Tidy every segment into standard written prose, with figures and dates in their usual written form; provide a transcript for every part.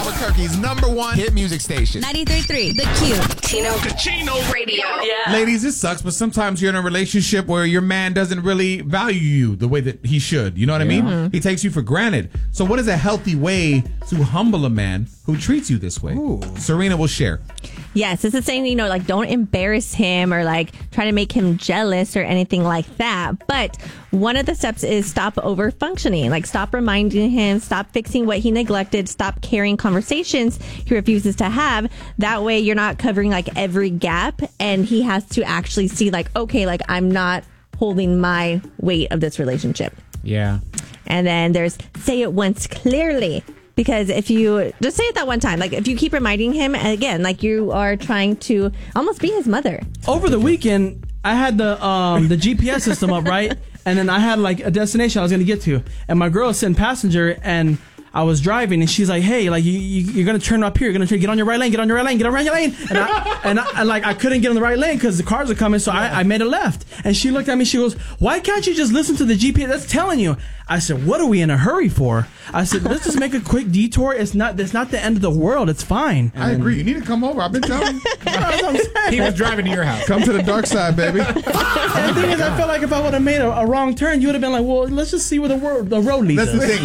Albuquerque's #1 hit music station. 93.3 The Q. Chino Radio. Yeah. Ladies, it sucks, but sometimes you're in a relationship where your man doesn't really value you the way that he should. You know what I mean? Mm-hmm. He takes you for granted. So what is a healthy way to humble a man who treats you this way? Ooh. Serena will share. Yes, this is saying, like, don't embarrass him or, like, try to make him jealous or anything like that. But one of the steps is stop over-functioning. Like, stop reminding him, stop fixing what he neglected, stop carrying conversations he refuses to have. That way, you're not covering, like, every gap, and he has to actually see, like, okay, like, I'm not holding my weight of this relationship. Yeah. And then there's say it once clearly. Because if you just say it that one time, like if you keep reminding him, again, like you are trying to almost be his mother. Over the weekend, I had the GPS system up, right? And then I had like a destination I was going to get to. And my girl was sitting passenger and I was driving and she's like, hey, like you're going to turn up here. You're going to get on your right lane, get on your right lane, get on your lane. And I couldn't get on the right lane because the cars are coming. So I made a left. And she looked at me. She goes, why can't you just listen to the GPS? That's telling you. I said, what are we in a hurry for? I said, let's just make a quick detour. It's not the end of the world. It's fine. I agree. You need to come over. I've been telling you. That's what I'm saying. He was driving to your house. Come to the dark side, baby. And the thing is, I felt like if I would have made a wrong turn, you would have been like, well, let's just see where the road leads us. That's the thing.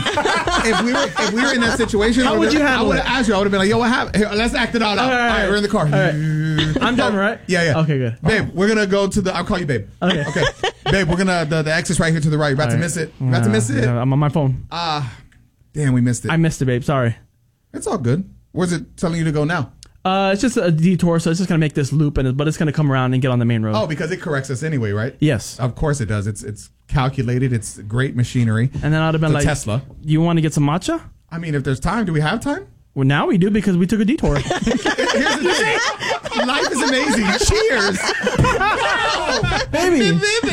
If we were in that situation, how would you handle it? I would have asked you. I would have been like, yo, what happened? Here, let's act it out. All right, we're in the car. All right. I'm done, right? Yeah. Okay, good. Babe, we're going to go to the... I'll call you babe. Okay. Babe, we're going to... The exit's right here to the right. You're about to miss it. About to miss it. Yeah, I'm on my phone. Damn, we missed it. I missed it, babe. Sorry. It's all good. Where's it telling you to go now? It's just a detour, so it's just going to make this loop, but it's going to come around and get on the main road. Oh, because it corrects us anyway, right? Yes. Of course it does. It's calculated. It's great machinery. And then I'd have been like... Tesla. You want to get some matcha? I mean, if there's time, do we have time? Well, now we do because we took a detour. Here's the thing. Life is amazing. Cheers. Baby.